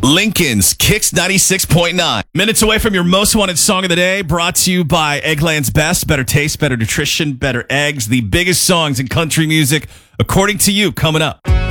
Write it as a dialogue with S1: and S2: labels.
S1: Lincoln's Kicks 96.9. Minutes away from your most wanted song of the day, brought to you by Eggland's Best. Better taste, better nutrition, better eggs. The biggest songs in country music, according to you, coming up.